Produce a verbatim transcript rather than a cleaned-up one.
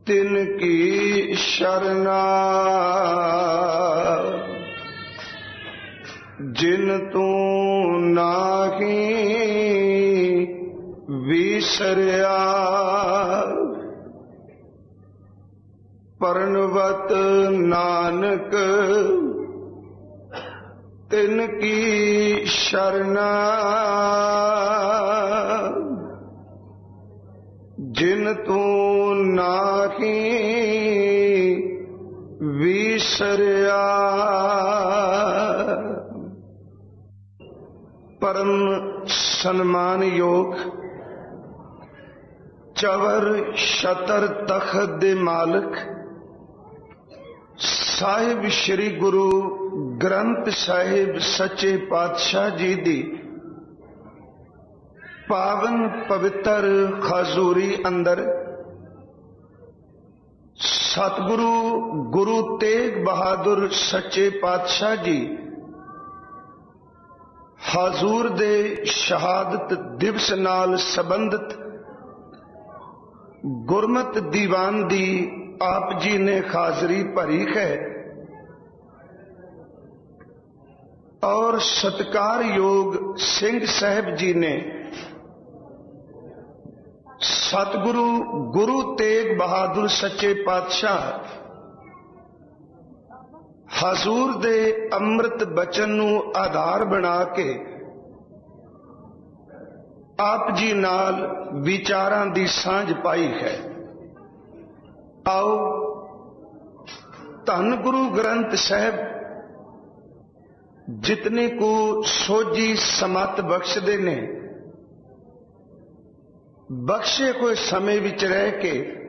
तिनकी शरणा जिन तू नाही विसरिया। परनवत नानक तिनकी शरणा जिन तू नाही विसरिया। परम सन्मान योग चवर शतर तख्त दे मालिक साहिब श्री गुरु ग्रंथ साहिब सच्चे पातशाह जी दी पावन पवित्र खजूरी अंदर सतगुरु गुरु तेग बहादुर सच्चे पातशाह जी हजूर दे शहादत दिवस नाल संबंधित गुरमत दीवान दी आप जी ने हाजरी भरी है और सत्कार योग सिंह साहब जी ने सतगुरु गुरु तेग बहादुर सच्चे पातशाह हजूर दे अमृत बचन नू आधार बना के आप जी नाल विचारां दी सांझ पाई है। आओ धन गुरु ग्रंथ साहब जितने को सोजी समत बख्शदे ने बख्शे कोई समय विच रह के